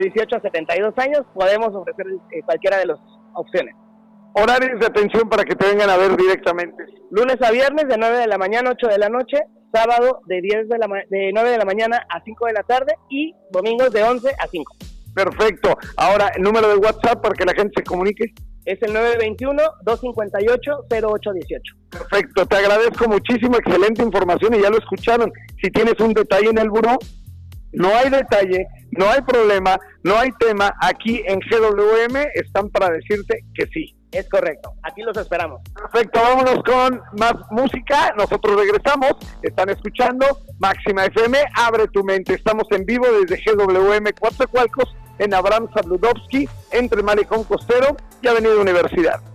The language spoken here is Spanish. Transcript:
18 a 72 años, podemos ofrecer cualquiera de las opciones. Horarios de atención para que te vengan a ver directamente. Lunes a viernes de 9 de la mañana a 8 de la noche, sábado de 9 de la mañana a 5 de la tarde y domingos de 11 a 5. Perfecto. Ahora, el número de WhatsApp para que la gente se comunique. Es el 921-258-0818. Perfecto, te agradezco muchísimo, excelente información y ya lo escucharon. Si tienes un detalle en el buró, no hay detalle, no hay problema, no hay tema. Aquí en GWM están para decirte que sí. Es correcto, aquí los esperamos. Perfecto, vámonos con más música. Nosotros regresamos, están escuchando Máxima FM, abre tu mente. Estamos en vivo desde GWM Coatzacoalcos en Abraham Zabludovsky, entre Malecón Costero y Avenida Universidad.